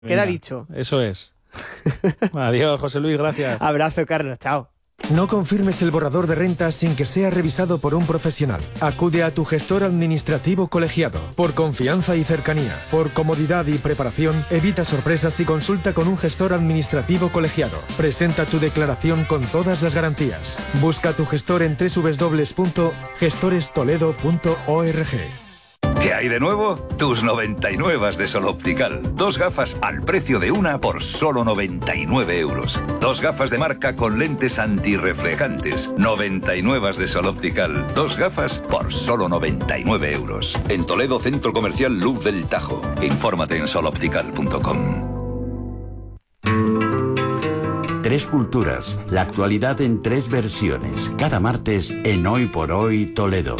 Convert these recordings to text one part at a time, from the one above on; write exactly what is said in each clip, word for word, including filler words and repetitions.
Queda dicho. Eso es. Adiós, José Luis, gracias. Abrazo, Carlos, chao. No confirmes el borrador de renta sin que sea revisado por un profesional. Acude a tu gestor administrativo colegiado. Por confianza y cercanía, por comodidad y preparación, evita sorpresas y consulta con un gestor administrativo colegiado. Presenta tu declaración con todas las garantías. Busca a tu gestor en doble u doble u doble u punto gestores toledo punto org. ¿Qué hay de nuevo? Tus noventa y nueve de Sol Optical. Dos gafas al precio de una por solo noventa y nueve euros. Dos gafas de marca con lentes antirreflejantes. noventa y nueve de Sol Optical. Dos gafas por solo noventa y nueve euros. En Toledo, Centro Comercial Luz del Tajo. Infórmate en sol optical punto com. Tres culturas, la actualidad en tres versiones. Cada martes en Hoy por Hoy Toledo.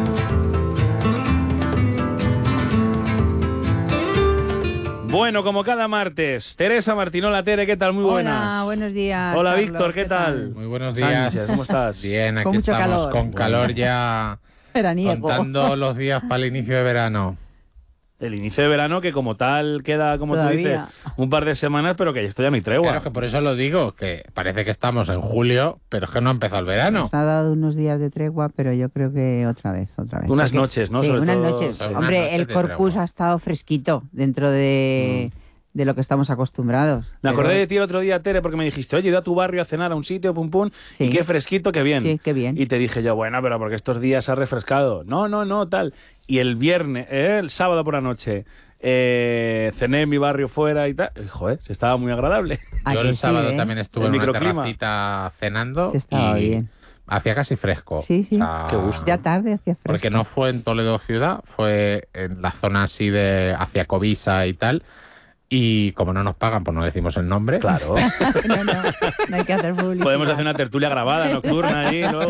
Bueno, como cada martes, Teresa Martinola. Tere, ¿qué tal? Muy buenas. Hola, buenos días. Hola, Carlos, Víctor, ¿qué, ¿qué tal? tal? Muy buenos días. Sánchez, ¿cómo estás? Bien, aquí con mucho estamos calor. con calor ya, veraniego. contando los días para el inicio de verano. El inicio de verano que como tal queda, como Todavía. tú dices, un par de semanas, pero que esto ya no hay tregua. Claro, que por eso lo digo, que parece que estamos en julio, pero es que no ha empezado el verano. Nos ha dado unos días de tregua, pero yo creo que otra vez, otra vez. Unas Porque, noches, ¿no? Sí, Sobre unas todo, noches. Son unas Hombre, noches el de corpus tregua. ha estado fresquito dentro de, mm. de lo que estamos acostumbrados. Me acordé pero... de ti el otro día, Tere, porque me dijiste, oye, he ido a tu barrio a cenar a un sitio, pum, pum, Sí. y qué fresquito, qué bien. Sí, qué bien. Y te dije yo, bueno, pero porque estos días ha refrescado. No, no, no, tal. Y el viernes, eh, el sábado por la noche, eh, cené en mi barrio fuera y tal. Y, joder, se estaba muy agradable. ¿A Yo que el sí, sábado eh? también estuve El en una microclima. terracita cenando Sí, estaba y bien. hacía casi fresco. Sí, sí. O sea, Qué gusto. Ya tarde hacía fresco. Porque no fue en Toledo ciudad, fue en la zona así de hacia Covisa y tal. Y como no nos pagan, pues no decimos el nombre. Claro. no, no, no hay que hacer publicidad. Podemos hacer una tertulia grabada, nocturna allí, luego.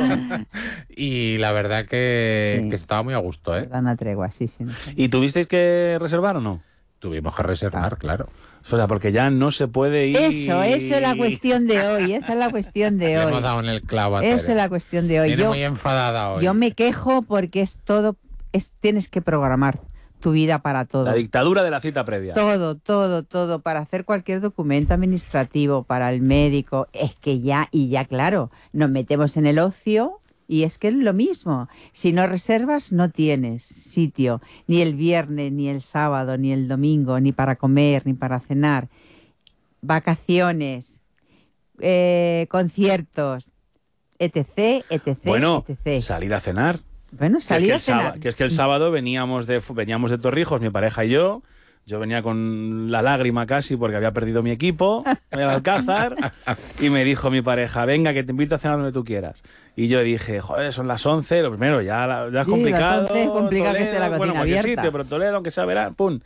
Y la verdad que, Sí. que estaba muy a gusto, ¿eh? Da una tregua, sí, sí. No sé. ¿Y tuvisteis que reservar o no? Tuvimos que reservar, claro. O sea, porque ya no se puede ir... Eso, eso es la cuestión de hoy, esa es la cuestión de Le hoy. hemos dado en el clavo a Esa Tere. es la cuestión de hoy. Viene Yo, muy enfadada hoy. yo me quejo porque es todo, es, tienes que programar tu vida para todo. La dictadura de la cita previa. Todo, todo, todo, para hacer cualquier documento administrativo, para el médico, es que ya, y ya claro, nos metemos en el ocio y es que es lo mismo. Si no reservas, no tienes sitio, ni el viernes, ni el sábado, ni el domingo, ni para comer, ni para cenar. Vacaciones, eh, conciertos, etc, etc, Bueno, etcétera. salir a cenar. Bueno, Que es salir que a el sábado- cenar. que es que el sábado veníamos de, veníamos de Torrijos, mi pareja y yo. Yo venía con la lágrima casi porque había perdido mi equipo, el Alcázar, y me dijo mi pareja, venga, que te invito a cenar donde tú quieras. Y yo dije, joder, son las once, lo primero, ya, la- ya es Sí, complicado. las once es complicado que esté la Toledo, cocina bueno, cualquier abierta. sitio, pero Toledo, aunque sea verano, pum.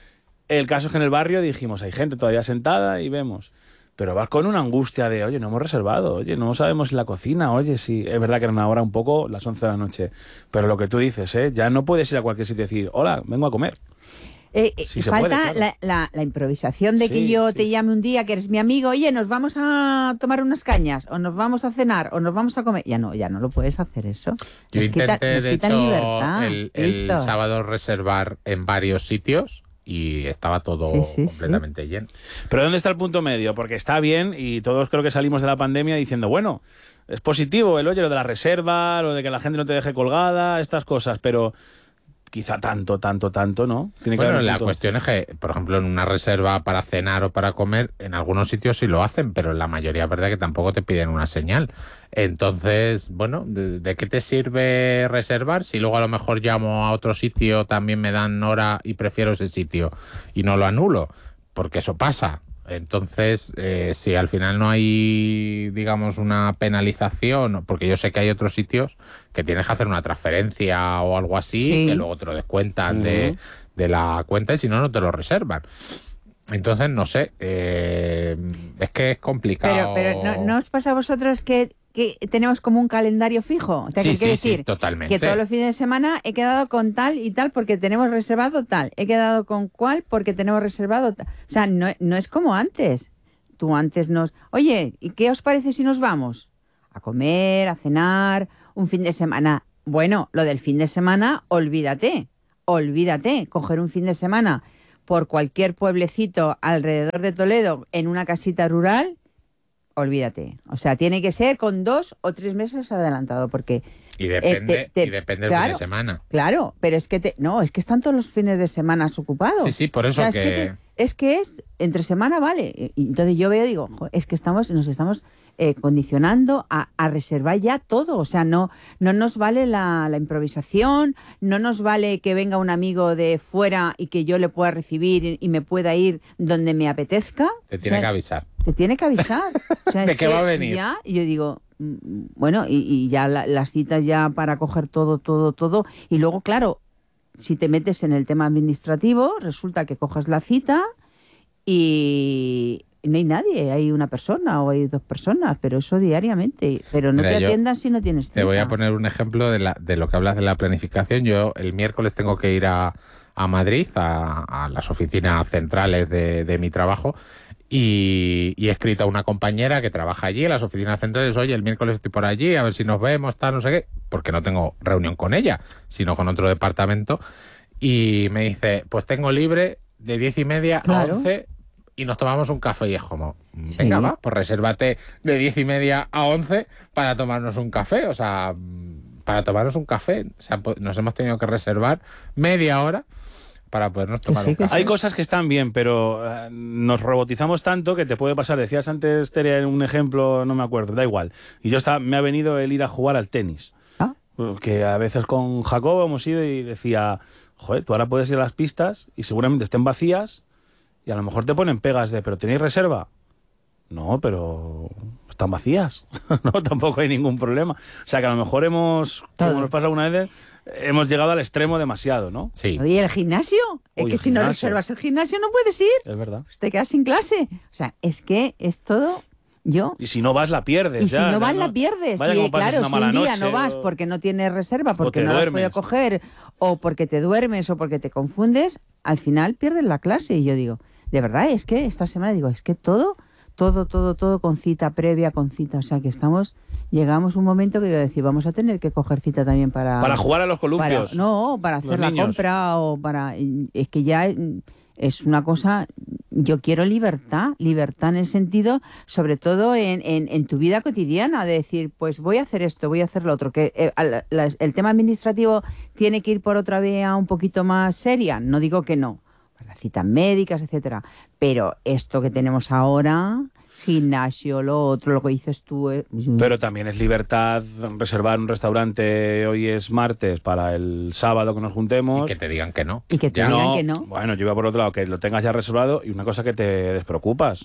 El caso es que en el barrio dijimos, hay gente todavía sentada y vemos. Pero vas con una angustia de, oye, no hemos reservado, oye, no sabemos si la cocina, oye, si es verdad que era una hora un poco, las once de la noche. Pero lo que tú dices, ¿eh? Ya no puedes ir a cualquier sitio y decir, hola, vengo a comer. Eh, eh, Sí se falta puede, claro. la, la- la improvisación de que Sí, yo sí. te llame un día que eres mi amigo, oye, nos vamos a tomar unas cañas, o nos vamos a cenar, o nos vamos a comer. Ya no, ya no lo puedes hacer eso. Yo Nos quita- intenté, nos de quitan hecho, libertad, el, el Víctor. sábado reservar en varios sitios y estaba todo Sí, sí, completamente lleno. Pero ¿dónde está el punto medio? Porque está bien y todos creo que salimos de la pandemia diciendo, bueno, es positivo el, oye, lo de la reserva, lo de que la gente no te deje colgada, estas cosas, pero quizá tanto, tanto, tanto, ¿no? Tiene que Bueno, haber un la punto. cuestión es que, por ejemplo, en una reserva para cenar o para comer, en algunos sitios sí lo hacen, pero en la mayoría es verdad que tampoco te piden una señal. Entonces, bueno, ¿de, de qué te sirve reservar si luego a lo mejor llamo a otro sitio, también me dan hora y prefiero ese sitio y no lo anulo? Porque eso pasa. Entonces, eh, si al final no hay, digamos, una penalización, porque yo sé que hay otros sitios que tienes que hacer una transferencia o algo así, Sí. que luego te lo descuentan Ujú. de, de la cuenta y si no, no te lo reservan. Entonces, no sé, eh, es que es complicado. Pero, pero ¿no, ¿no os pasa a vosotros que, que tenemos como un calendario fijo? O sea, Sí, que quiero sí, sí, decir totalmente. que todos los fines de semana he quedado con tal y tal porque tenemos reservado tal. He quedado con cual porque tenemos reservado tal. O sea, no, no es como antes. Tú antes nos... Oye, ¿y qué os parece si nos vamos? A comer, a cenar, un fin de semana. Bueno, lo del fin de semana, olvídate. Olvídate. Coger un fin de semana por cualquier pueblecito alrededor de Toledo en una casita rural, olvídate. O sea, tiene que ser con dos o tres meses adelantado, porque... Y depende, eh, te, te, y depende claro, del fin de semana. Claro, pero es que... Te, no, es que están todos los fines de semana ocupados. Sí, sí, por eso o sea, que... Es que, te, es que es entre semana, vale. Y entonces yo veo y digo, jo, es que estamos, nos estamos eh, condicionando a, a reservar ya todo. O sea, no, no nos vale la, la improvisación, no nos vale que venga un amigo de fuera y que yo le pueda recibir y, y me pueda ir donde me apetezca. Te tiene o sea, que avisar. Te tiene que avisar. O sea, ¿De es qué que va a venir? Ya, y yo digo, bueno, y, y ya la, las citas ya para coger todo, todo, todo. Y luego, claro, si te metes en el tema administrativo, resulta que coges la cita y no hay nadie, hay una persona o hay dos personas, pero eso diariamente. Pero no Mira, te yo atiendan si no tienes cita. Te voy a poner un ejemplo de, la, de lo que hablas de la planificación. Yo el miércoles tengo que ir a, a Madrid, a, a las oficinas centrales de, de mi trabajo, y, y he escrito a una compañera que trabaja allí en las oficinas centrales: oye, el miércoles estoy por allí, a ver si nos vemos, tal, no sé qué, porque no tengo reunión con ella, sino con otro departamento. Y me dice, pues tengo libre de diez y media Claro. a once y nos tomamos un café. Y es como, venga, Sí. va, pues resérvate de diez y media a once para tomarnos un café. O sea, para tomarnos un café. O sea, pues nos hemos tenido que reservar media hora para podernos tomar sí, un que café. Hay cosas que están bien, pero eh, nos robotizamos tanto que te puede pasar. Decías antes, Tere, un ejemplo, no me acuerdo, da igual. Y yo estaba, me ha venido el ir a jugar al tenis. Ah. Que a veces con Jacobo hemos ido y decía, joder, tú ahora puedes ir a las pistas y seguramente estén vacías y a lo mejor te ponen pegas de, ¿pero tenéis reserva? No, pero están vacías. No, tampoco hay ningún problema. O sea que a lo mejor hemos, Todo. como nos pasa alguna vez, hemos llegado al extremo demasiado, ¿no? Sí. Oye, ¿el gimnasio? Es Uy, que el si no gimnasio. reservas el gimnasio no puedes ir, Es verdad. pues te quedas sin clase. O sea, es que es todo... Yo... Y si no vas, la pierdes. Y si ya, no ya vas, la pierdes. Vaya Sí, como pases claro, una si mala un día noche no vas o- porque no tienes reserva, porque te no la has duermes. podido coger, o porque te duermes, o porque te confundes, al final pierdes la clase. Y yo digo, de verdad, es que esta semana digo, es que todo, todo, todo, todo con cita previa, con cita. O sea, que estamos, llegamos a un momento que yo decir, vamos a tener que coger cita también para... Para jugar a los para- columpios. no, para hacer Los la niños. compra o para... Es que ya es una cosa... Yo quiero libertad, libertad en el sentido, sobre todo en, en, en tu vida cotidiana, de decir, pues voy a hacer esto, voy a hacer lo otro. Que eh, al- las- el tema administrativo tiene que ir por otra vía un poquito más seria. No digo que no, las citas médicas, etcétera. Pero esto que tenemos ahora, gimnasio, lo otro, lo que dices tú... eh, Pero también es libertad reservar un restaurante, hoy es martes, para el sábado que nos juntemos. Y que te digan que no. Y que te Ya. digan no, que no. Bueno, yo iba por otro lado, que lo tengas ya reservado y una cosa que te despreocupas.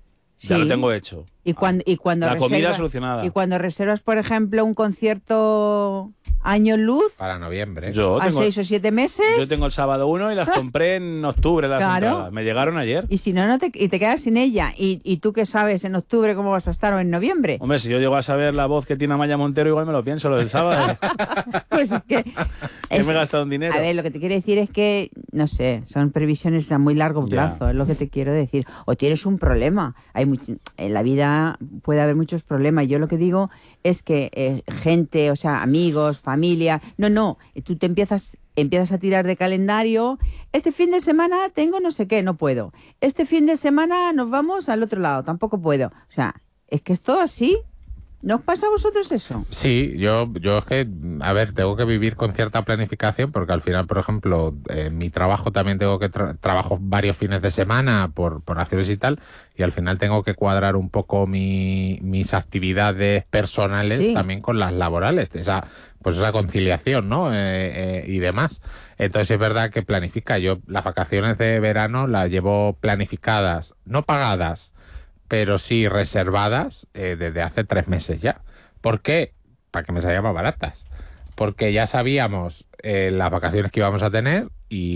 Ya Sí. lo tengo hecho. Y cuando, y cuando La comida reservas- solucionada. Y cuando reservas, por ejemplo, un concierto año luz Para noviembre. Yo a tengo, seis o siete meses, yo tengo el sábado uno y las compré en octubre las Claro. entradas. Me llegaron ayer. y si no, no te, y te quedas sin ella. Y, y tú qué sabes en octubre cómo vas a estar o en noviembre. Hombre, si yo llego a saber la voz que tiene Amaya Montero, igual me lo pienso lo del sábado. Pues es que... que es- me he gastado un dinero. A ver, lo que te quiero decir es que, no sé, son previsiones a muy largo Ya. plazo, es lo que te quiero decir. O tienes un problema. Hay much- en la vida puede haber muchos problemas. Yo lo que digo es que eh, gente, o sea, amigos, familia, no, no, tú te empiezas empiezas a tirar de calendario. Este fin de semana tengo no sé qué, no puedo. Este fin de semana nos vamos al otro lado, tampoco puedo. O sea, es que es todo así. ¿No os pasa a vosotros eso? Sí, yo, yo es que, a ver, tengo que vivir con cierta planificación porque al final, por ejemplo, en mi trabajo también tengo que tra- trabajo varios fines de semana por, por acciones y tal, y al final tengo que cuadrar un poco mi, mis actividades personales Sí. también con las laborales, esa, pues esa conciliación, ¿no? Eh, eh, y demás. Entonces es verdad que planifica. Yo las vacaciones de verano las llevo planificadas, no pagadas, pero sí reservadas eh, desde hace tres meses ya. ¿Por qué? Para que me salgan más baratas. Porque ya sabíamos eh, las vacaciones que íbamos a tener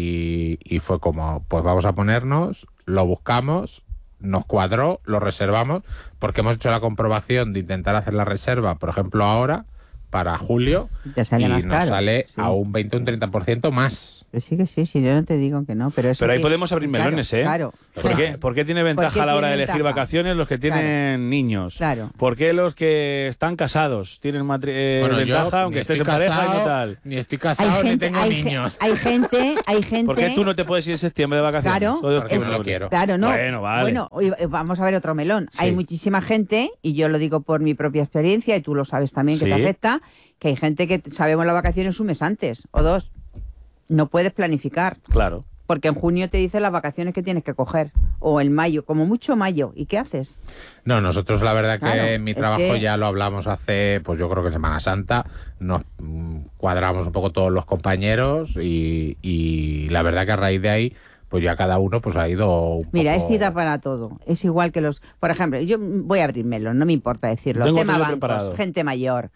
y, y fue como, pues vamos a ponernos, lo buscamos, nos cuadró, lo reservamos, porque hemos hecho la comprobación de intentar hacer la reserva, por ejemplo, ahora, para julio Te sale y más nos caro, sale sí. a un veinte o un treinta por ciento más. Que sí, que sí, sí, yo no te digo que no, pero eso Pero ahí que- podemos abrir claro, melones, ¿eh? Claro. ¿Por qué? ¿Por qué tiene ventaja qué a la hora de tiene elegir ventaja? vacaciones los que tienen niños? Claro. ¿Por qué los que están casados tienen matri- eh, Bueno, yo ventaja, ni aunque estés estoy en pareja y casado, qué tal? Ni estoy casado ni tengo hay, ge- niños. hay gente, hay gente. ¿Por qué tú no te puedes ir en septiembre de vacaciones? Claro, O de Porque octubre? no quiero. Claro, no. Bueno, vale. Bueno, hoy- eh, vamos a ver otro melón. Sí. Hay muchísima gente, y yo lo digo por mi propia experiencia, y tú lo sabes también que Sí. te afecta, que hay gente que sabemos las vacaciones un mes antes o dos. No puedes planificar, Claro. porque en junio te dicen las vacaciones que tienes que coger, o en mayo, como mucho mayo. ¿Y qué haces? No, nosotros la verdad que Claro, en mi es trabajo que- ya lo hablamos hace, pues yo creo que Semana Santa, nos mm, cuadramos un poco todos los compañeros y, y la verdad que a raíz de ahí, pues ya cada uno pues ha ido un Mira, poco... es cita para todo. Es igual que los... Por ejemplo, yo voy a abrirmelo, no me importa decirlo. Tengo Tema todo bancos, preparado. gente mayor.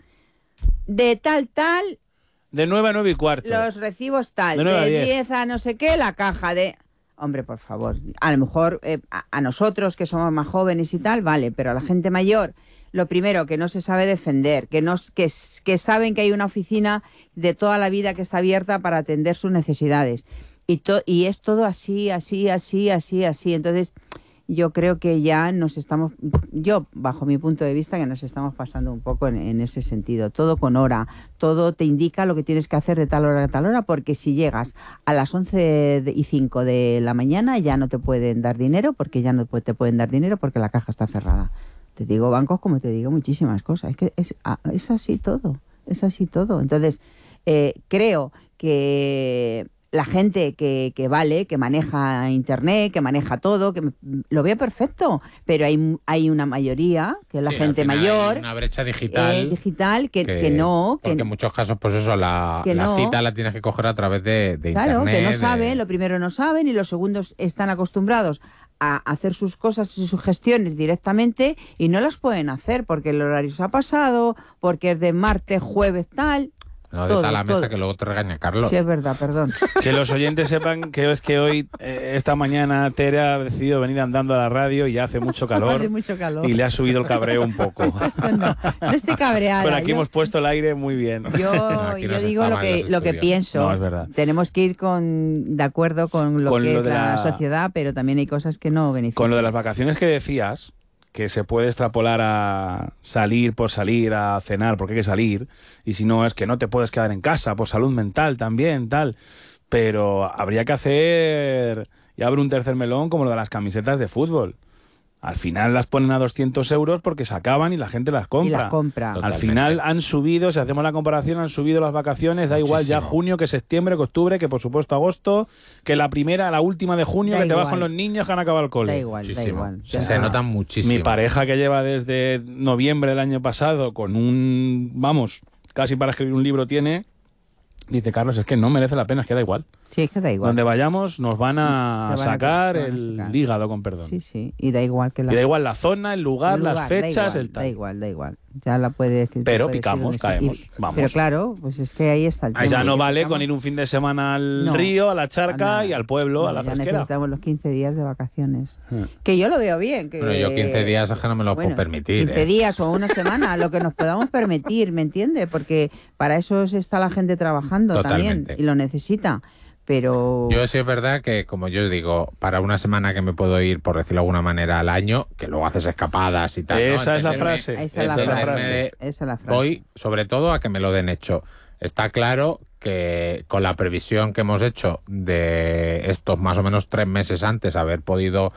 De tal, tal, De nueve a nueve y cuarto. los recibos tal. De nueve a De diez. diez a no sé qué, la caja de... Hombre, por favor, a lo mejor eh, a, a nosotros que somos más jóvenes y tal, vale, pero a la gente mayor, lo primero, que no se sabe defender, que, no, que, que saben que hay una oficina de toda la vida que está abierta para atender sus necesidades. Y, to, y es todo así, así, así, así, así. Entonces, yo creo que ya nos estamos, yo, bajo mi punto de vista, que nos estamos pasando un poco en, en ese sentido. Todo con hora, todo te indica lo que tienes que hacer de tal hora a tal hora, porque si llegas a las once y cinco de la mañana ya no te pueden dar dinero, porque ya no te pueden dar dinero porque la caja está cerrada. Te digo bancos como te digo muchísimas cosas. Es que es, es así todo, es así todo. Entonces, eh, creo que la gente que, que vale, que maneja internet, que maneja todo, que lo ve perfecto, pero hay, hay una mayoría, que es la Sí, gente al final mayor, hay una brecha digital, eh, digital que, que no... Que, porque en muchos casos, pues eso, la, que la no. cita la tienes que coger a través de, de Claro, internet. que no de- saben, lo primero no saben y los segundos están acostumbrados a hacer sus cosas y sus gestiones directamente y no las pueden hacer porque el horario se ha pasado, porque es de martes, jueves, tal. No des todo, a la mesa todo. que luego te regaña Carlos. Sí, es verdad, perdón. Que los oyentes sepan que es que hoy, eh, esta mañana, Tere ha decidido venir andando a la radio y ya hace mucho calor. Hace mucho calor. Y le ha subido el cabreo un poco. no, no estoy cabreada. Pero aquí yo- hemos puesto el aire muy bien. Yo, Aquí yo no se digo está lo mal que, los lo que estudios. pienso. No, es verdad. Tenemos que ir con de acuerdo con lo Con que lo es de la la- sociedad, pero también hay cosas que no benefician. Con lo de las vacaciones que decías, que se puede extrapolar a salir por salir, a cenar porque hay que salir, y si no es que no te puedes quedar en casa por salud mental también, tal. Pero habría que hacer, y abro un tercer melón, como lo de las camisetas de fútbol. Al final las ponen a doscientos euros porque se acaban y la gente las compra. Y las compra. Al Totalmente. final han subido, si hacemos la comparación, han subido las vacaciones, da igual ya Muchísimo. junio que septiembre, que octubre, que por supuesto agosto, que la primera, la última de junio, Da que te vas igual. con los niños que han acabado el cole. Da igual, da Muchísimo. igual. Se, Ya se está. notan muchísimo. Mi pareja que lleva desde noviembre del año pasado con un, vamos, casi para escribir un libro tiene, dice Carlos, es que no merece la pena, es que da igual. Sí, es que da igual. Donde vayamos nos van a Te van a- sacar te van a el sacar. hígado, con perdón. Sí, sí, y da igual que la... Y da igual la zona, el lugar, el las lugar, fechas, da igual, el tal. Da igual, da igual. Ya la puedes... Pero puedes ir picamos, donde sea. caemos, Y- vamos. Pero claro, pues es que ahí está el Ahí ya tema. no Que vale picamos. con ir un fin de semana al No, río, a la a charca nada. y al pueblo, No, a la ya fresquera. necesitamos los quince días de vacaciones. Hmm. Que yo lo veo bien. Que... Bueno, yo quince días es que no me lo Bueno, puedo permitir. quince ¿eh? días o una semana, lo que nos podamos permitir, ¿me entiende? Porque para eso está la gente trabajando Totalmente. también y lo necesita. Pero Yo sí es verdad que, como yo digo, para una semana que me puedo ir, por decirlo de alguna manera, al año, que luego haces escapadas y tal. ¿no? Esa es la Entenderme- frase. esa Esa es la es la frase. frase. Esa es la frase. Voy sobre todo a que me lo den hecho. Está claro que con la previsión que hemos hecho de estos más o menos tres meses antes, haber podido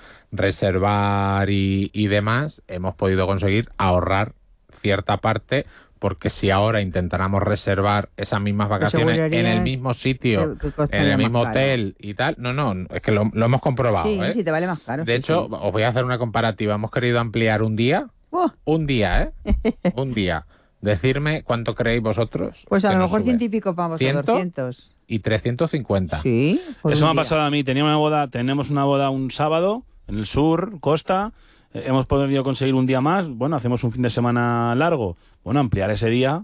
reservar y, y demás, hemos podido conseguir ahorrar cierta parte, porque si ahora intentáramos reservar esas mismas vacaciones en el asegurarías mismo sitio, que- que en costaría el más mismo caro. hotel y tal, no, no, es que lo, lo hemos comprobado. Sí, ¿eh? sí, te vale más caro. De sí, hecho, sí. os voy a hacer una comparativa. Hemos querido ampliar un día, Oh, un día, ¿eh? Un día. Decirme cuánto creéis vosotros. pues a que lo nos mejor sube. ciento y pico vamos a ¿Ciento? doscientos. Y trescientos cincuenta. Sí. por Eso un me ha día. pasado a mí. Tenía una boda, tenemos una boda un sábado en el sur, costa. Eh, hemos podido conseguir un día más. Bueno, hacemos un fin de semana largo. Bueno, ampliar ese día.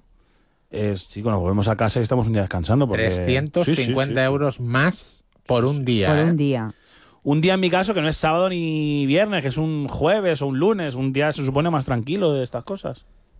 Es, chico, nos volvemos a casa y estamos un día descansando. Porque... trescientos cincuenta Sí, sí, sí, sí. euros más por un día. Por ¿eh? un día. Un día en mi caso que no es sábado ni viernes, que es un jueves o un lunes. Un día se supone más tranquilo de estas cosas.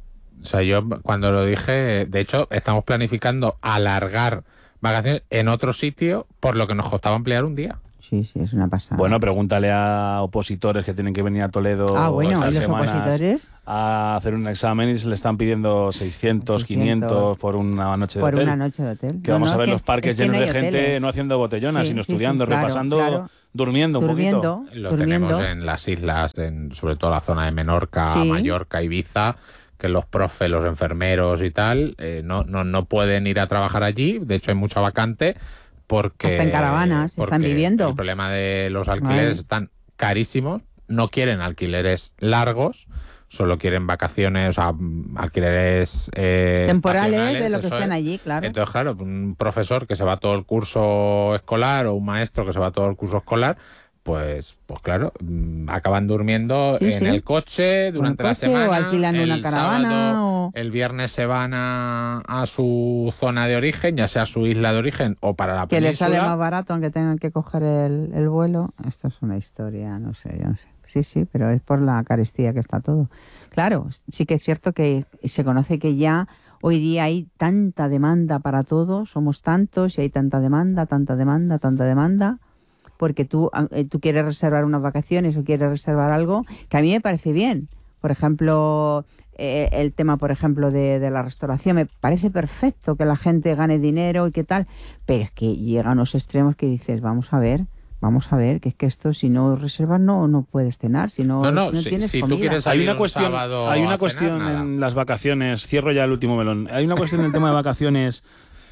O sea, yo cuando lo dije, de hecho, estamos planificando alargar vacaciones en otro sitio por lo que nos costaba ampliar un día. Sí, sí, es una pasada. Bueno, pregúntale a opositores que tienen que venir a Toledo ah, bueno, estas ¿y los semanas opositores? a hacer un examen y se le están pidiendo seiscientos, quinientos por una noche de por hotel. Por una noche de hotel. Que no, vamos no, a ver que, los parques es que llenos no de gente, hoteles. no haciendo botellonas, sí, sino sí, estudiando, sí, claro, repasando, claro. durmiendo un durmiendo, poquito. Lo durmiendo. tenemos en las islas, en, sobre todo la zona de Menorca, Sí. Mallorca, Ibiza, que los profes, los enfermeros y tal, eh, no, no, no pueden ir a trabajar allí. De hecho, hay mucha vacante. Porque, hasta en caravanas porque están viviendo. El problema de los alquileres Vale. están carísimos, no quieren alquileres largos, solo quieren vacaciones, o sea, alquileres eh, temporales de lo que eso estén es. allí, claro. Entonces, claro, un profesor que se va todo el curso escolar o un maestro que se va todo el curso escolar, pues, pues claro, acaban durmiendo sí, en sí. el coche durante el la coche, semana. o alquilan el una caravana. sábado, O... El viernes se van a, a su zona de origen, ya sea su isla de origen o para la que les península. sale más barato aunque tengan que coger el, el vuelo. Esto es una historia, no sé, yo no sé. Sí, sí, pero es por la carestía que está todo. Claro, sí que es cierto que se conoce que ya hoy día hay tanta demanda para todo, somos tantos y hay tanta demanda, tanta demanda, tanta demanda, porque tú, tú quieres reservar unas vacaciones o quieres reservar algo que a mí me parece bien. Por ejemplo, eh, el tema, por ejemplo, de, de la restauración, me parece perfecto que la gente gane dinero y qué tal, pero es que llegan a unos extremos que dices, vamos a ver, vamos a ver, que es que esto, si no reservas, no, no puedes cenar, si no, No, no, no si, tienes si tú comida. quieres Hay salir una un cuestión, sábado hay a una cenar, cuestión nada. en las vacaciones, cierro ya el último melón, hay una cuestión en el tema de vacaciones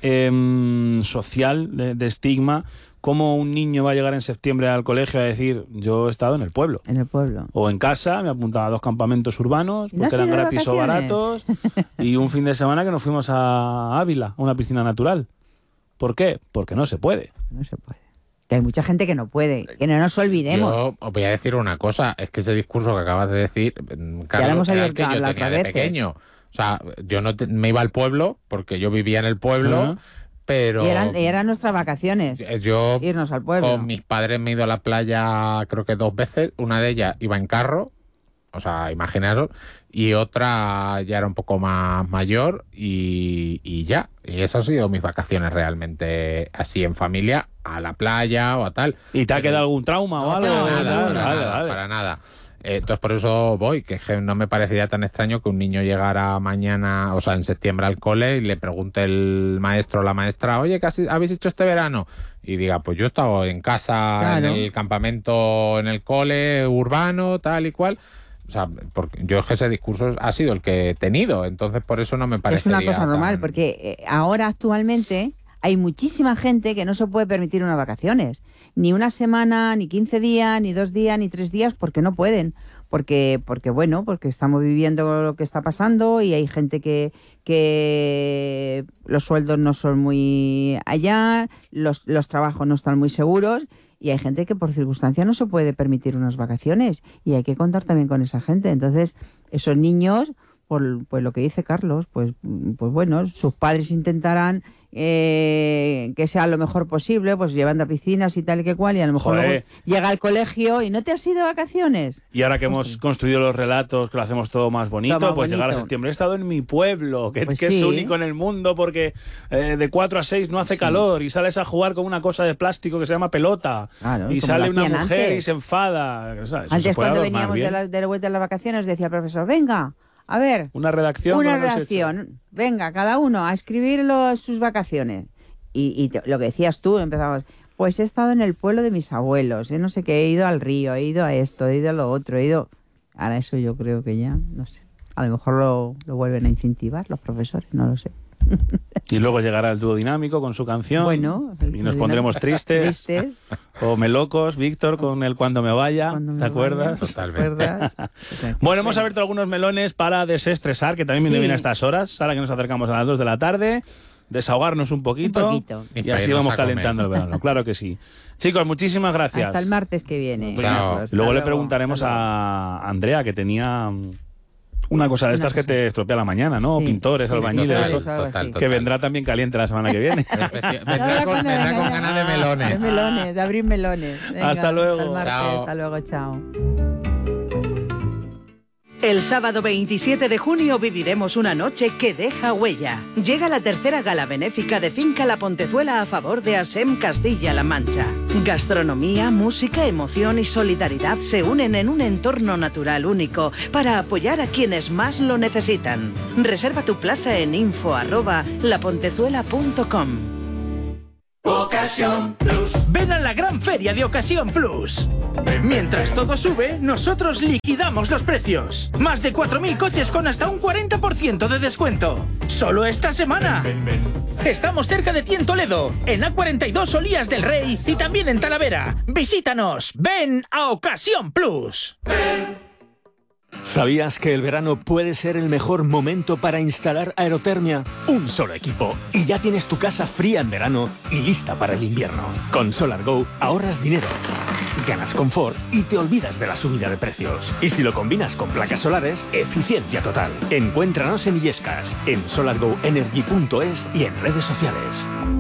eh, social, de, de estigma, cómo un niño va a llegar en septiembre al colegio a decir, yo he estado en el pueblo. En el pueblo. O en casa, me apuntaba a dos campamentos urbanos, ¿Y no porque has eran ido de gratis o vacaciones? baratos, y un fin de semana que nos fuimos a Ávila, a una piscina natural. ¿Por qué? Porque no se puede. No se puede. Que hay mucha gente que no puede, que no nos olvidemos. Yo os voy a decir una cosa, es que ese discurso que acabas de decir, mm, lo Carlos, hemos era el abierto que a yo hablar tenía otras de veces. pequeño. O sea, yo no te- me iba al pueblo, porque yo vivía en el pueblo, Ajá. pero Y eran, y eran nuestras vacaciones, yo irnos al pueblo. con mis padres me he ido a la playa creo que dos veces, una de ellas iba en carro, o sea, imaginaros, y otra ya era un poco más mayor y, y ya. Y eso han sido mis vacaciones realmente así en familia, a la playa o a tal. ¿Y te ha Pero- quedado algún trauma o No, algo? para nada, Vale, para vale, nada, vale. para nada. Eh, entonces por eso voy, que es que no me parecería tan extraño que un niño llegara mañana, o sea, en septiembre al cole y le pregunte el maestro o la maestra, oye, ¿qué has- habéis hecho este verano? Y diga, pues yo he estado en casa, Claro. en el campamento, en el cole urbano, tal y cual. O sea, porque yo es que ese discurso ha sido el que he tenido, entonces por eso no me parece. Es una cosa normal, porque eh, ahora actualmente hay muchísima gente que no se puede permitir unas vacaciones. Ni una semana, ni quince días, ni dos días, ni tres días, porque no pueden. Porque, porque bueno, porque estamos viviendo lo que está pasando y hay gente que, que los sueldos no son muy allá, los, los trabajos no están muy seguros y hay gente que por circunstancias no se puede permitir unas vacaciones y hay que contar también con esa gente. Entonces, esos niños, por, pues lo que dice Carlos, pues, pues bueno, sus padres intentarán eh, que sea lo mejor posible, pues llevando a piscinas y tal y que cual, y a lo mejor Joder. luego llega al colegio y no te has ido de vacaciones. Y ahora que hemos construido los relatos, que lo hacemos todo más bonito, Todo más pues llegar a bonito. septiembre. He estado en mi pueblo, que, Pues que es sí. único en el mundo, porque eh, de cuatro a seis no hace calor y sales a jugar con una cosa de plástico que se llama pelota. Claro, y como sale lo una hacían mujer antes. y se enfada. O sea, eso se Antes puede cuando adornar veníamos de bien. la, de la vuelta de las vacaciones decía el profesor, venga, a ver, Una redacción. una con lo que has redacción, venga, cada uno a escribir los- sus vacaciones. Y, y te- lo que decías tú, empezamos, pues he estado en el pueblo de mis abuelos, ¿eh? No sé qué, he ido al río, he ido a esto, he ido a lo otro, he ido... Ahora eso yo creo que ya, no sé, a lo mejor lo, lo vuelven a incentivar los profesores, no lo sé. hecho. Y luego llegará el dúo dinámico con su canción. Bueno, el y nos dúo pondremos dinámico. tristes. Tristes. O melocos, Víctor, con el Cuando me vaya. Cuando me ¿Te acuerdas? vaya, ¿te Totalmente. acuerdas? Bueno, hemos abierto algunos melones para desestresar, que también viene Sí. bien a estas horas, ahora que nos acercamos a las dos de la tarde, desahogarnos un poquito, Un poquito. y, Y así para irnos vamos a comer. calentando el verano, claro que sí. Chicos, muchísimas gracias. Hasta el martes que viene. Chao. Carlos. Luego Hasta le preguntaremos hasta luego. a Andrea, que tenía mm, una cosa de Una estas que cosa. te estropea la mañana, ¿no? Sí. Pintores, Sí, albañiles, total, esto, algo total, así. que vendrá también caliente la semana que viene. Efecti- Vendrá Ahora con, cuando vendrá venga con ya. ganas de melones. De melones, de abrir melones. Venga, Hasta luego. Hasta el martes, Chao. hasta luego, chao. El sábado veintisiete de junio viviremos una noche que deja huella. Llega la tercera gala benéfica de Finca La Pontezuela a favor de ASEM Castilla-La Mancha. Gastronomía, música, emoción y solidaridad se unen en un entorno natural único para apoyar a quienes más lo necesitan. Reserva tu plaza en info arroba lapontezuela punto com. Ocasión Plus. Ven a la gran feria de Ocasión Plus. Mientras todo sube, nosotros liquidamos los precios. Más de cuatro mil coches con hasta un cuarenta por ciento de descuento. Solo esta semana. Ven, ven, ven. Estamos cerca de ti en Toledo, en A cuarenta y dos Olías del Rey y también en Talavera. Visítanos. Ven a Ocasión Plus. Ven. ¿Sabías que el verano puede ser el mejor momento para instalar aerotermia? Un solo equipo y ya tienes tu casa fría en verano y lista para el invierno. Con SolarGo ahorras dinero, ganas confort y te olvidas de la subida de precios. Y si lo combinas con placas solares, eficiencia total. Encuéntranos en Illescas, en solargoenergy punto es y en redes sociales.